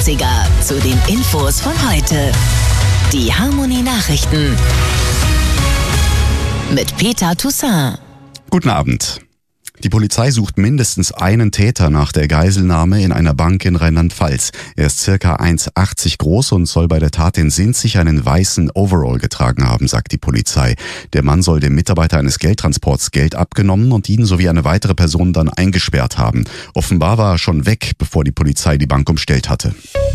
Klassiker zu den Infos von heute. Die Harmony Nachrichten mit Peter Toussaint. Guten Abend. Die Polizei sucht mindestens einen Täter nach der Geiselnahme in einer Bank in Rheinland-Pfalz. Er ist ca. 1,80 groß und soll bei der Tat in Sinzig einen weißen Overall getragen haben, sagt die Polizei. Der Mann soll dem Mitarbeiter eines Geldtransports Geld abgenommen und ihn sowie eine weitere Person dann eingesperrt haben. Offenbar war er schon weg, bevor die Polizei die Bank umstellt hatte.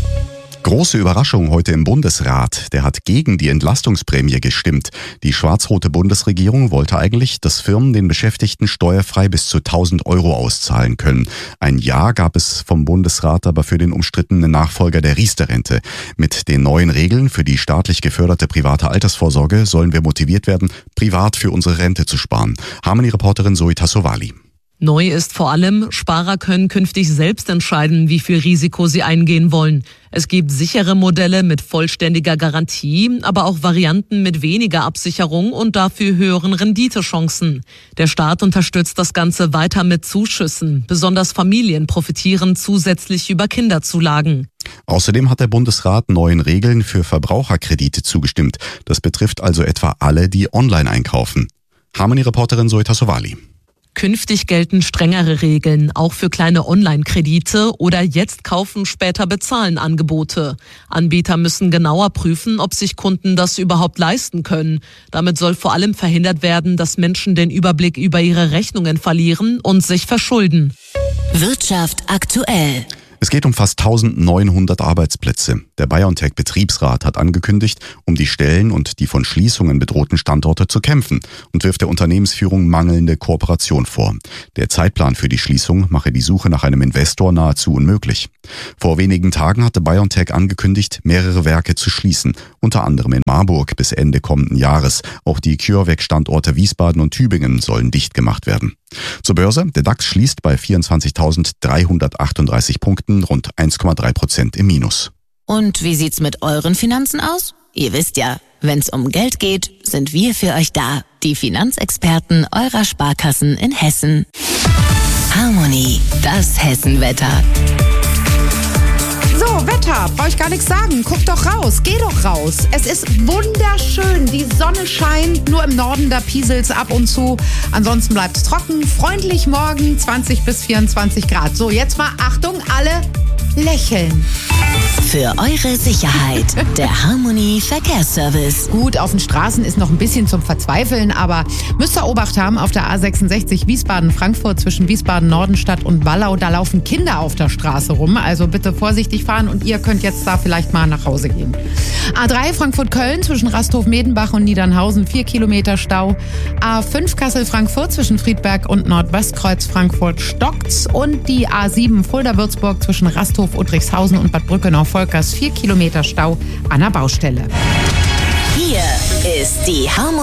Große Überraschung heute im Bundesrat. Der hat gegen die Entlastungsprämie gestimmt. Die schwarz-rote Bundesregierung wollte eigentlich, dass Firmen den Beschäftigten steuerfrei bis zu 1.000 Euro auszahlen können. Ein Ja gab es vom Bundesrat aber für den umstrittenen Nachfolger der Riester-Rente. Mit den neuen Regeln für die staatlich geförderte private Altersvorsorge sollen wir motiviert werden, privat für unsere Rente zu sparen. Harmony-Reporterin Zoe Tassovali. Neu ist vor allem, Sparer können künftig selbst entscheiden, wie viel Risiko sie eingehen wollen. Es gibt sichere Modelle mit vollständiger Garantie, aber auch Varianten mit weniger Absicherung und dafür höheren Renditechancen. Der Staat unterstützt das Ganze weiter mit Zuschüssen. Besonders Familien profitieren zusätzlich über Kinderzulagen. Außerdem hat der Bundesrat neuen Regeln für Verbraucherkredite zugestimmt. Das betrifft also etwa alle, die online einkaufen. Harmony-Reporterin Zoe Tassovali. Künftig gelten strengere Regeln, auch für kleine Online-Kredite oder jetzt kaufen, später bezahlen Angebote. Anbieter müssen genauer prüfen, ob sich Kunden das überhaupt leisten können. Damit soll vor allem verhindert werden, dass Menschen den Überblick über ihre Rechnungen verlieren und sich verschulden. Wirtschaft aktuell. Es geht um fast 1.900 Arbeitsplätze. Der BioNTech-Betriebsrat hat angekündigt, um die Stellen und die von Schließungen bedrohten Standorte zu kämpfen und wirft der Unternehmensführung mangelnde Kooperation vor. Der Zeitplan für die Schließung mache die Suche nach einem Investor nahezu unmöglich. Vor wenigen Tagen hatte BioNTech angekündigt, mehrere Werke zu schließen, unter anderem in Marburg bis Ende kommenden Jahres. Auch die CureVac-Standorte Wiesbaden und Tübingen sollen dicht gemacht werden. Zur Börse, der DAX schließt bei 24.338 Punkten, rund 1,3% im Minus. Und wie sieht's mit euren Finanzen aus? Ihr wisst ja, wenn's um Geld geht, sind wir für euch da. Die Finanzexperten eurer Sparkassen in Hessen. Harmony, das Hessenwetter. So, Wetter, brauche ich gar nichts sagen. Guck doch raus, geh doch raus. Es ist wunderschön, die Sonne scheint, nur im Norden da pieselt's ab und zu. Ansonsten bleibt's trocken, freundlich morgen, 20 bis 24 Grad. So, jetzt mal Achtung, alle lächeln. Für eure Sicherheit, der Harmony Verkehrsservice. Gut, auf den Straßen ist noch ein bisschen zum Verzweifeln, aber müsst ihr Obacht haben, auf der A66 Wiesbaden-Frankfurt zwischen Wiesbaden-Nordenstadt und Wallau, da laufen Kinder auf der Straße rum, also bitte vorsichtig fahren und ihr könnt jetzt da vielleicht mal nach Hause gehen. A3 Frankfurt-Köln zwischen Rasthof-Medenbach und Niedernhausen 4 Kilometer Stau. A5 Kassel-Frankfurt zwischen Friedberg und Nordwestkreuz Frankfurt stockt's und die A7 Fulda-Würzburg zwischen Rasthof-Udrickhausen und Bad Brückenau-Volkers 4 Kilometer Stau an der Baustelle. Hier ist die Harmony